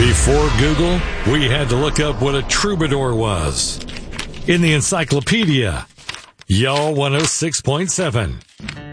Before Google, we had to look up what a troubadour was. In the encyclopedia, Y'all 106.7.